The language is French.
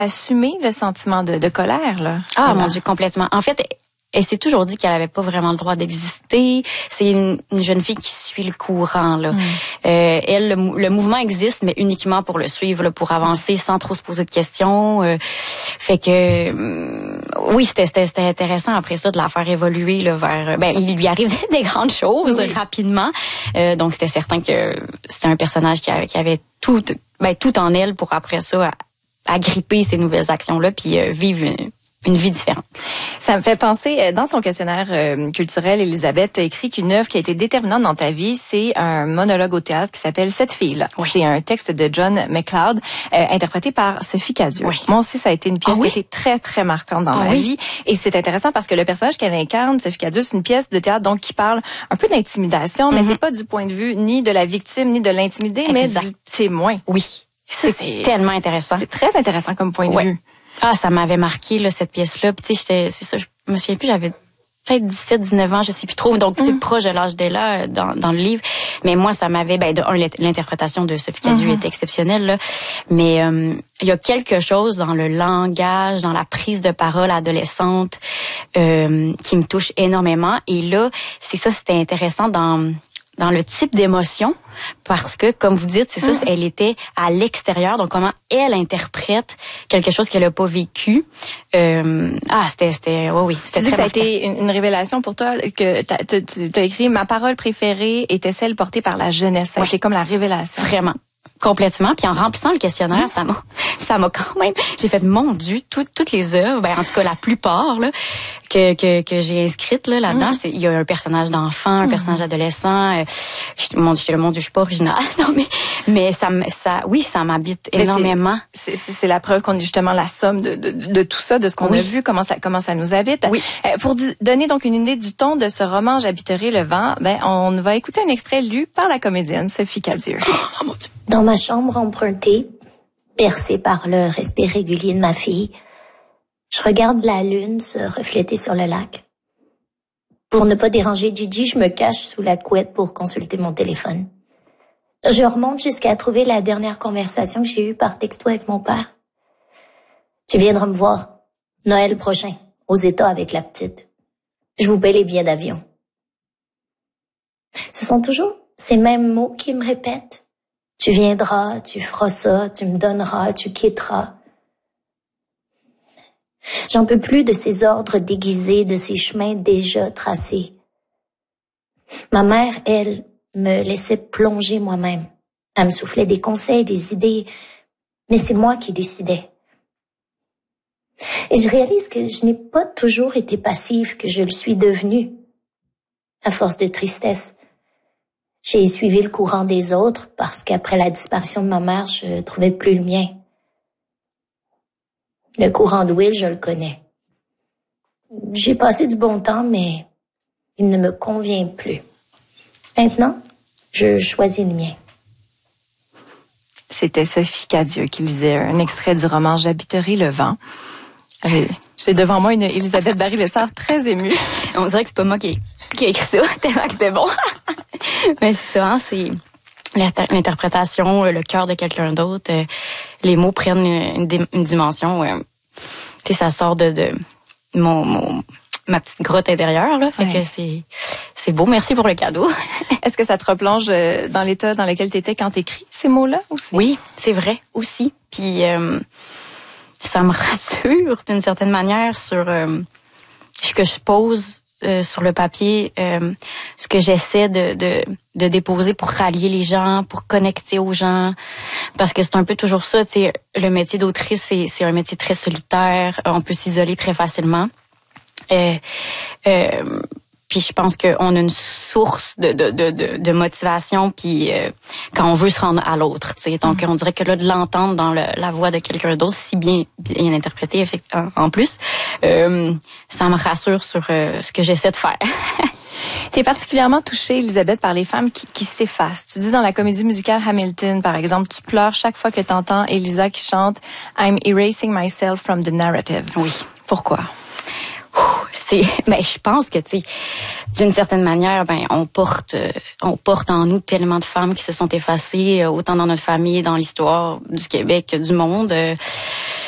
assumer le sentiment de colère, là. Ah, mon Dieu, complètement. En fait, elle s'est toujours dit qu'elle avait pas vraiment le droit d'exister. C'est une jeune fille qui suit le courant, là. Elle, le mouvement existe, mais uniquement pour le suivre, là, pour avancer sans trop se poser de questions. Fait que, oui, c'était intéressant après ça de la faire évoluer, là, vers, il lui arrive des grandes choses rapidement. Donc, c'était certain que c'était un personnage qui avait tout en elle pour après ça agripper ces nouvelles actions-là puis vivre une vie différente. Ça me fait penser, dans ton questionnaire culturel, Elisabeth, tu as écrit qu'une œuvre qui a été déterminante dans ta vie, c'est un monologue au théâtre qui s'appelle Cette fille-là. Oui. C'est un texte de John McLeod, interprété par Sophie Cadieux. Oui. Moi aussi, ça a été une pièce qui a été très, très marquante dans ma vie. Et c'est intéressant parce que le personnage qu'elle incarne, Sophie Cadieux, c'est une pièce de théâtre donc qui parle un peu d'intimidation, mais c'est pas du point de vue ni de la victime, ni de l'intimidé, mais du témoin. Oui. C'est tellement intéressant. C'est très intéressant comme point de vue. Ah, ça m'avait marqué, là, cette pièce-là. Puis, tu sais, c'est ça, je me souviens plus, j'avais peut-être 17, 19 ans, je sais plus trop. Donc, tu sais, proche de l'âge d'Ella dans le livre. Mais moi, ça m'avait, l'interprétation de Sophie Cadieux est exceptionnelle, là. Mais, il y a quelque chose dans le langage, dans la prise de parole adolescente, qui me touche énormément. Et là, c'était intéressant dans le type d'émotion, parce que, comme vous dites, c'est ça, elle était à l'extérieur, donc comment elle interprète quelque chose qu'elle n'a pas vécu. C'était Tu dis que ça a été une révélation pour toi, que tu as écrit « Ma parole préférée était celle portée par la jeunesse ». Ça a été comme la révélation. Vraiment. Complètement. Puis en remplissant le questionnaire, ça m'a quand même, j'ai fait, mon Dieu, toutes les œuvres, en tout cas la plupart, là, que j'ai inscrites, là-dedans, il y a un personnage d'enfant, un personnage d'adolescent, mon Dieu, je suis pas originale, non, mais ça m'habite énormément. C'est la preuve qu'on est justement la somme de tout ça, de ce qu'on a vu, comment ça nous habite. Oui. Pour donner donc une idée du ton de ce roman J'habiterai le vent, on va écouter un extrait lu par la comédienne Sophie Cadieux. Oh mon Dieu. Dans ma chambre empruntée, bercée par le respect régulier de ma fille, je regarde la lune se refléter sur le lac. Pour ne pas déranger Gigi, je me cache sous la couette pour consulter mon téléphone. Je remonte jusqu'à trouver la dernière conversation que j'ai eue par texto avec mon père. Tu viendras me voir, Noël prochain, aux États avec la petite. Je vous paie les billets d'avion. Ce sont toujours ces mêmes mots qui me répètent. Tu viendras, tu feras ça, tu me donneras, tu quitteras. J'en peux plus de ces ordres déguisés, de ces chemins déjà tracés. Ma mère, elle, me laissait plonger moi-même. Elle me soufflait des conseils, des idées, mais c'est moi qui décidais. Et je réalise que je n'ai pas toujours été passive, que je le suis devenue. À force de tristesse, j'ai suivi le courant des autres parce qu'après la disparition de ma mère, je trouvais plus le mien. Le courant de Will, je le connais. J'ai passé du bon temps, mais il ne me convient plus. Maintenant, je choisis le mien. C'était Sophie Cadieux qui lisait un extrait du roman J'habiterai le vent. J'ai devant moi une Elisabeth Barry-Lessard très émue. On dirait que c'est pas moi qui ai écrit ça, tellement que c'était bon. Mais c'est ça, c'est l'interprétation, le cœur de quelqu'un d'autre. Les mots prennent une dimension. Tu sais, ça sort de ma petite grotte intérieure, là. Fait que c'est beau. Merci pour le cadeau. Est-ce que ça te replonge dans l'état dans lequel tu étais quand t'écris ces mots-là aussi? Oui, c'est vrai aussi. Puis ça me rassure d'une certaine manière sur ce que je pose sur le papier, ce que j'essaie de déposer pour rallier les gens, pour connecter aux gens, parce que c'est un peu toujours ça, tu sais, le métier d'autrice, c'est un métier très solitaire, on peut s'isoler très facilement. Puis je pense qu'on a une source de motivation, puis quand on veut se rendre à l'autre, tu sais. Donc on dirait que là, de l'entendre dans la voix de quelqu'un d'autre, si bien interprété en plus, ça me rassure sur ce que j'essaie de faire. T'es particulièrement touchée, Elisabeth, par les femmes qui s'effacent. Tu dis dans la comédie musicale Hamilton, par exemple, tu pleures chaque fois que t'entends Elisa qui chante « I'm erasing myself from the narrative ». Oui. Pourquoi? Je pense que, tu sais, d'une certaine manière, on porte en nous tellement de femmes qui se sont effacées, autant dans notre famille, dans l'histoire du Québec, du monde.